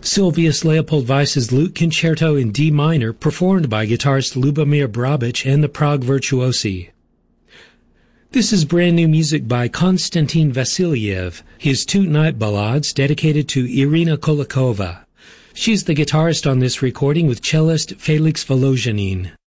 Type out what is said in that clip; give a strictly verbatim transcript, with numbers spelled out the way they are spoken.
Sylvius Leopold Weiss's Lute Concerto in D minor, performed by guitarist Lubomir Brabic and the Prague Virtuosi. This is brand new music by Konstantin Vasilyev, his two night ballades dedicated to Irina Kolakova. She's the guitarist on this recording with cellist Felix Volozhanin.